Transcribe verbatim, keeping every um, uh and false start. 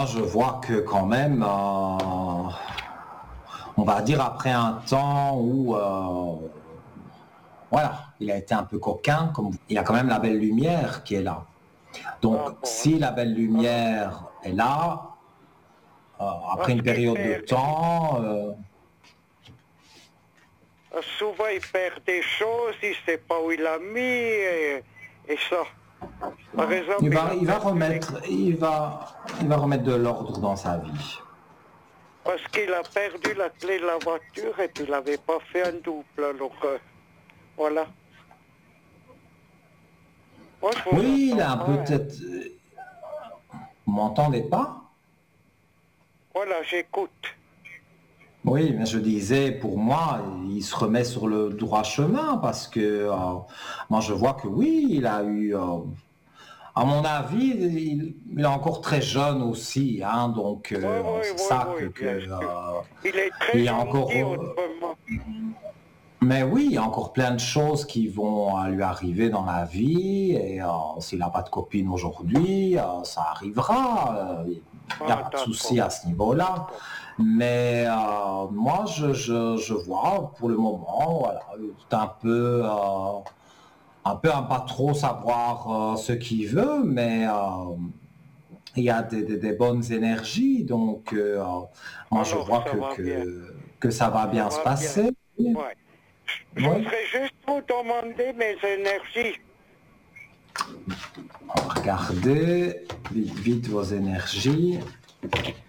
moi, je vois que quand même, euh, on va dire après un temps où, euh, voilà, il a été un peu coquin, comme il y a quand même la belle lumière qui est là. Ah Donc, bon, si la belle alors, lumière est là, euh, après parce une qu'il période de perd, temps, euh, souvent il perd des choses, il sait pas où il a mis, et, et ça. Par il exemple, il va, a il va perdu les, remettre, il va, il va remettre de l'ordre dans sa vie. parce qu'il a perdu la clé de la voiture et puis il n'avait pas fait un double. Alors, euh, voilà. Moi, je vous Oui, il entends a pas, hein. peut-être, vous m'entendez pas? Voilà, j'écoute. Oui, mais je disais, pour moi, il se remet sur le droit chemin parce que euh, moi je vois que oui, il a eu, euh, à mon avis, il, il est encore très jeune aussi, hein, donc Oui, euh, oui, c'est oui, ça que, oui, que, bien euh, sûr. Il est il très y a encore, gentil euh, autrement. mais oui, il y a encore plein de choses qui vont euh, lui arriver dans la vie et euh, s'il n'a pas de copine aujourd'hui, euh, ça arrivera. euh, Il n'y a Ah, pas de souci d'accord, à ce niveau-là. d'accord. Mais euh, moi, je, je, je vois pour le moment, voilà, c'est un peu, euh, un peu à pas trop savoir euh, ce qu'il veut, mais euh, il y a des, des- des bonnes énergies, donc euh, moi je Alors, vois ça que, va bien, que, que ça va ça bien se va bien. passer. Oui. Ouais. Je Oui. voudrais juste vous demander mes énergies. Regardez vite, vite vos énergies.